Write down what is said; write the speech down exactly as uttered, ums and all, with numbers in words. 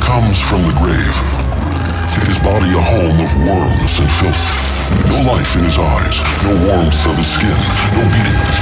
comes from the grave. His body a home of worms and filth. No life in his eyes, no warmth of his skin, no beating of his